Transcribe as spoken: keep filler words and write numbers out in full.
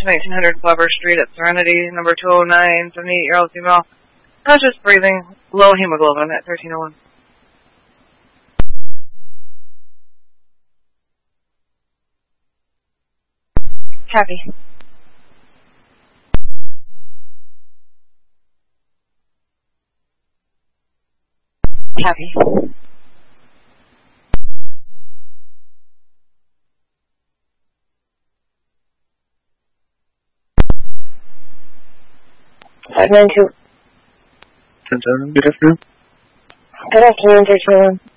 nineteen hundred Glover Street at Serenity, number two oh nine, seventy-eight-year-old female. Conscious breathing, low hemoglobin at thirteen oh one. Happy. Happy. five nine two. Good afternoon. Good afternoon, thirteen oh one.